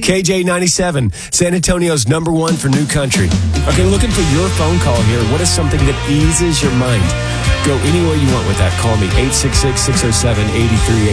KJ97, San Antonio's #1 for new country. Okay, looking for your phone call here. What is something that eases your mind? Go anywhere you want with that. Call me, 866-607-8380.